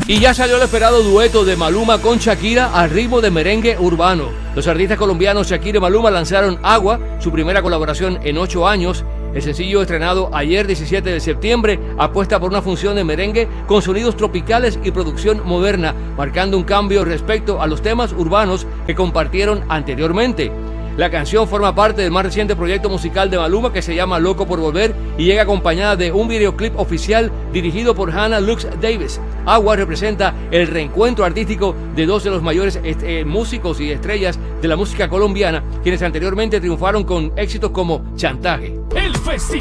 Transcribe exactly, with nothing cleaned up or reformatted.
Y ya salió el esperado dueto de Maluma con Shakira al ritmo de merengue urbano. Los artistas colombianos Shakira y Maluma lanzaron Agua, su primera colaboración en ocho años. El sencillo estrenado ayer diecisiete de septiembre apuesta por una función de merengue con sonidos tropicales y producción moderna, marcando un cambio respecto a los temas urbanos que compartieron anteriormente. La canción forma parte del más reciente proyecto musical de Maluma que se llama Loco por Volver y llega acompañada de un videoclip oficial dirigido por Hannah Lux Davis. Agua representa el reencuentro artístico de dos de los mayores eh, músicos y estrellas de la música colombiana, quienes anteriormente triunfaron con éxitos como Chantaje. El festival